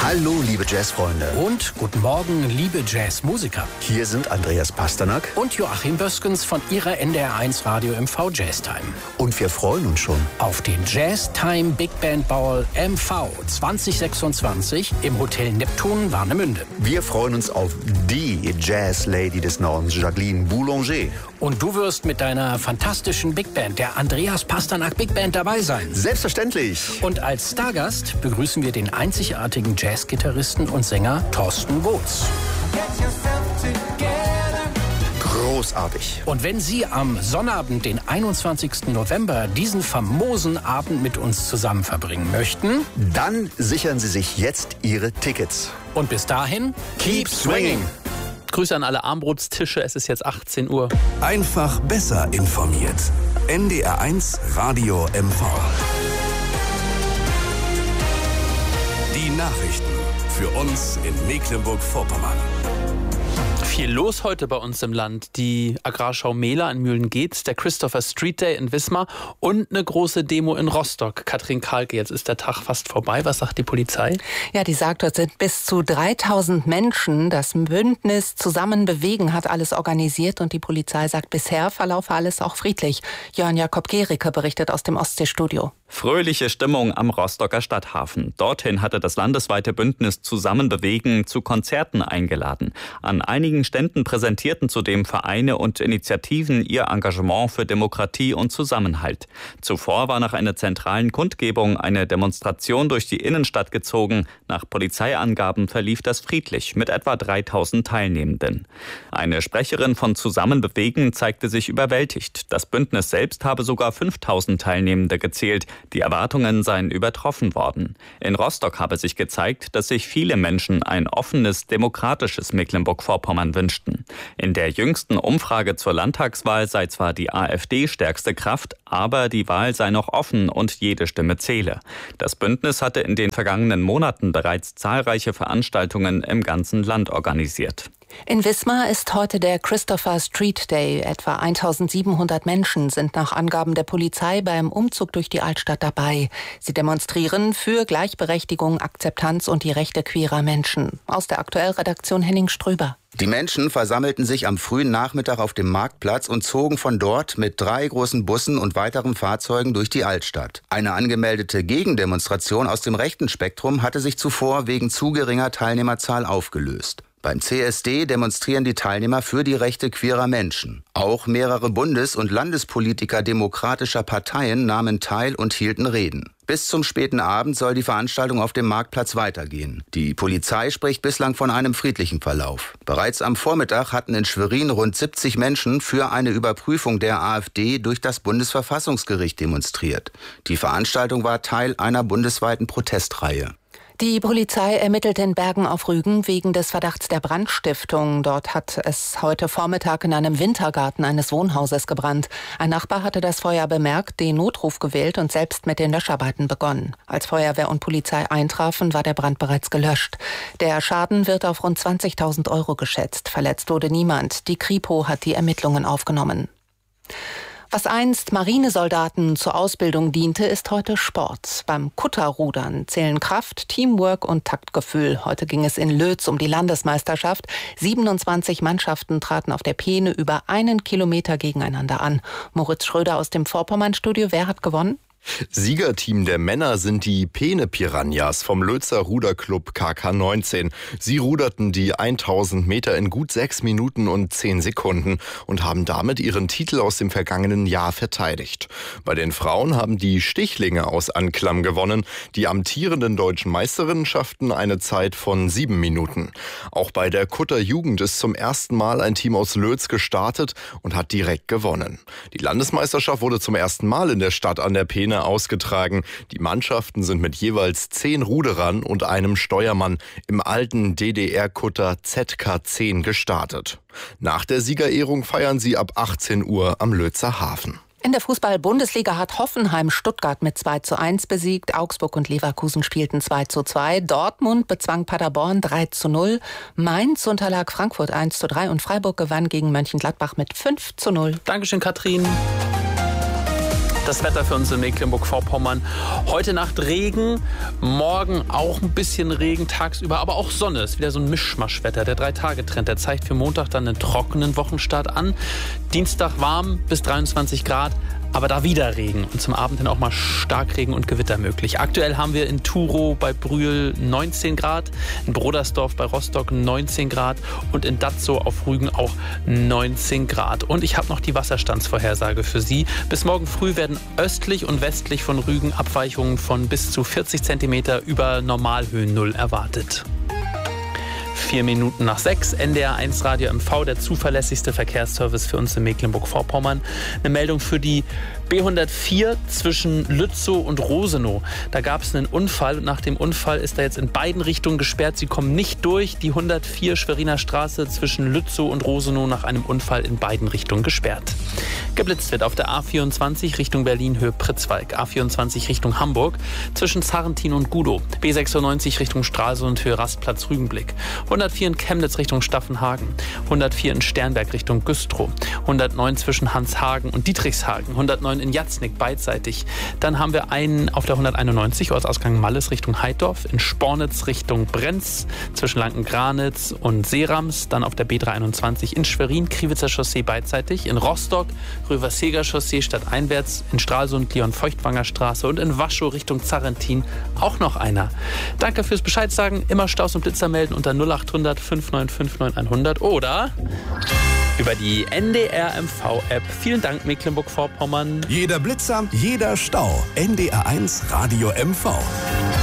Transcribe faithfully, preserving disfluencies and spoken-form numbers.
Hallo, liebe Jazzfreunde. Und guten Morgen, liebe Jazzmusiker. Hier sind Andreas Pasternak und Joachim Böskens von Ihrer N D R eins Radio M V Jazztime. Und wir freuen uns schon auf den Jazztime Big Band Ball M V zwanzig sechsundzwanzig im Hotel Neptun Warnemünde. Wir freuen uns auf die Jazz-Lady des Nordens, Jacqueline Boulanger. Und du wirst mit deiner fantastischen Big Band, der Andreas Pasternak Big Band, dabei sein. Selbstverständlich. Und als Stargast begrüßen wir den einzigartigen Jazzgitarristen und Sänger Thorsten Botz. Großartig. Und wenn Sie am Sonnabend, den einundzwanzigsten November, diesen famosen Abend mit uns zusammen verbringen möchten, dann sichern Sie sich jetzt Ihre Tickets. Und bis dahin, keep swinging. Grüße an alle Armbrutstische, es ist jetzt achtzehn Uhr. Einfach besser informiert. N D R eins Radio M V. Die Nachrichten für uns in Mecklenburg-Vorpommern. Viel los heute bei uns im Land. Die Agrarschau Mehler in Mühlen-Geetz, der Christopher Street Day in Wismar und eine große Demo in Rostock. Katrin Kahlke, jetzt ist der Tag fast vorbei. Was sagt die Polizei? Ja, die sagt, dort sind bis zu dreitausend Menschen. Das Bündnis Zusammen bewegen hat alles organisiert und die Polizei sagt, bisher verlaufe alles auch friedlich. Jörn Jakob-Gericke berichtet aus dem Ostseestudio. Fröhliche Stimmung am Rostocker Stadthafen. Dorthin hatte das landesweite Bündnis Zusammen bewegen zu Konzerten eingeladen. An einigen Ständen präsentierten zudem Vereine und Initiativen ihr Engagement für Demokratie und Zusammenhalt. Zuvor war nach einer zentralen Kundgebung eine Demonstration durch die Innenstadt gezogen. Nach Polizeiangaben verlief das friedlich mit etwa dreitausend Teilnehmenden. Eine Sprecherin von Zusammen bewegen zeigte sich überwältigt. Das Bündnis selbst habe sogar fünftausend Teilnehmende gezählt. Die Erwartungen seien übertroffen worden. In Rostock habe sich gezeigt, dass sich viele Menschen ein offenes, demokratisches Mecklenburg-Vorpommern wünschten. In der jüngsten Umfrage zur Landtagswahl sei zwar die AfD stärkste Kraft, aber die Wahl sei noch offen und jede Stimme zähle. Das Bündnis hatte in den vergangenen Monaten bereits zahlreiche Veranstaltungen im ganzen Land organisiert. In Wismar ist heute der Christopher Street Day. Etwa eintausendsiebenhundert Menschen sind nach Angaben der Polizei beim Umzug durch die Altstadt dabei. Sie demonstrieren für Gleichberechtigung, Akzeptanz und die Rechte queerer Menschen. Aus der Aktuellredaktion Henning Ströber. Die Menschen versammelten sich am frühen Nachmittag auf dem Marktplatz und zogen von dort mit drei großen Bussen und weiteren Fahrzeugen durch die Altstadt. Eine angemeldete Gegendemonstration aus dem rechten Spektrum hatte sich zuvor wegen zu geringer Teilnehmerzahl aufgelöst. Beim C S D demonstrieren die Teilnehmer für die Rechte queerer Menschen. Auch mehrere Bundes- und Landespolitiker demokratischer Parteien nahmen teil und hielten Reden. Bis zum späten Abend soll die Veranstaltung auf dem Marktplatz weitergehen. Die Polizei spricht bislang von einem friedlichen Verlauf. Bereits am Vormittag hatten in Schwerin rund siebzig Menschen für eine Überprüfung der AfD durch das Bundesverfassungsgericht demonstriert. Die Veranstaltung war Teil einer bundesweiten Protestreihe. Die Polizei ermittelt in Bergen auf Rügen wegen des Verdachts der Brandstiftung. Dort hat es heute Vormittag in einem Wintergarten eines Wohnhauses gebrannt. Ein Nachbar hatte das Feuer bemerkt, den Notruf gewählt und selbst mit den Löscharbeiten begonnen. Als Feuerwehr und Polizei eintrafen, war der Brand bereits gelöscht. Der Schaden wird auf rund zwanzigtausend Euro geschätzt. Verletzt wurde niemand. Die Kripo hat die Ermittlungen aufgenommen. Was einst Marinesoldaten zur Ausbildung diente, ist heute Sport. Beim Kutterrudern zählen Kraft, Teamwork und Taktgefühl. Heute ging es in Lötz um die Landesmeisterschaft. siebenundzwanzig Mannschaften traten auf der Peene über einen Kilometer gegeneinander an. Moritz Schröder aus dem Vorpommern-Studio. Wer hat gewonnen? Siegerteam der Männer sind die Peene Piranhas vom Lötzer Ruderclub K K neunzehn. Sie ruderten die tausend Meter in gut sechs Minuten und zehn Sekunden und haben damit ihren Titel aus dem vergangenen Jahr verteidigt. Bei den Frauen haben die Stichlinge aus Anklam gewonnen. Die amtierenden deutschen Meisterinnen schafften eine Zeit von sieben Minuten. Auch bei der Kutter Jugend ist zum ersten Mal ein Team aus Lötz gestartet und hat direkt gewonnen. Die Landesmeisterschaft wurde zum ersten Mal in der Stadt an der Peene ausgetragen. Die Mannschaften sind mit jeweils zehn Ruderern und einem Steuermann im alten D D R-Kutter Z K zehn gestartet. Nach der Siegerehrung feiern sie ab achtzehn Uhr am Lötzer Hafen. In der Fußball-Bundesliga hat Hoffenheim Stuttgart mit zwei zu eins besiegt. Augsburg und Leverkusen spielten zwei zu zwei. Dortmund bezwang Paderborn drei zu null. Mainz unterlag Frankfurt eins zu drei und Freiburg gewann gegen Mönchengladbach mit fünf zu null. Dankeschön, Katrin. Das Wetter für uns in Mecklenburg-Vorpommern. Heute Nacht Regen, morgen auch ein bisschen Regen tagsüber, aber auch Sonne. Ist wieder so ein Mischmaschwetter. Der Drei-Tage-Trend, der zeigt für Montag dann einen trockenen Wochenstart an. Dienstag warm bis dreiundzwanzig Grad. Aber da wieder Regen und zum Abend hin auch mal Starkregen und Gewitter möglich. Aktuell haben wir in Turow bei Brühl neunzehn Grad, in Brodersdorf bei Rostock neunzehn Grad und in Datzow auf Rügen auch neunzehn Grad. Und ich habe noch die Wasserstandsvorhersage für Sie. Bis morgen früh werden östlich und westlich von Rügen Abweichungen von bis zu vierzig Zentimeter über Normalhöhen Null erwartet. Vier Minuten nach sechs, N D R eins Radio M V, der zuverlässigste Verkehrsservice für uns in Mecklenburg-Vorpommern. Eine Meldung für die B hundertvier zwischen Lützow und Rosenow. Da gab es einen Unfall und nach dem Unfall ist da jetzt in beiden Richtungen gesperrt. Sie kommen nicht durch. Die hundertvier Schweriner Straße zwischen Lützow und Rosenow nach einem Unfall in beiden Richtungen gesperrt. Geblitzt wird auf der A vierundzwanzig Richtung Berlin Höhe Pritzwalk, A vierundzwanzig Richtung Hamburg zwischen Zarrentin und Gudow, B sechsundneunzig Richtung Stralsund Höhe Rastplatz Rügenblick, hundertvier in Chemnitz Richtung Staffenhagen, hundertvier in Sternberg Richtung Güstrow, hundertneun zwischen Hanshagen und Dietrichshagen, hundertneun in Jatznick beidseitig. Dann haben wir einen auf der hunderteinundneunzig Ortsausgang Malles Richtung Heidorf, in Spornitz Richtung Brenz zwischen Lanken-Granitz und Seerams, dann auf der B dreihunderteinundzwanzig in Schwerin Kriwitzer Chaussee beidseitig, in Rostock Röverseger Chaussee stadteinwärts, in Stralsund Leon-Feuchtwanger Straße und in Waschow Richtung Zarrentin auch noch einer. Danke fürs Bescheid sagen, immer Staus und Blitzer melden unter null achthundert fünf neun fünf neun hundert oder über die N D R M V-App. Vielen Dank, Mecklenburg-Vorpommern. Jeder Blitzer, jeder Stau. N D R eins Radio M V.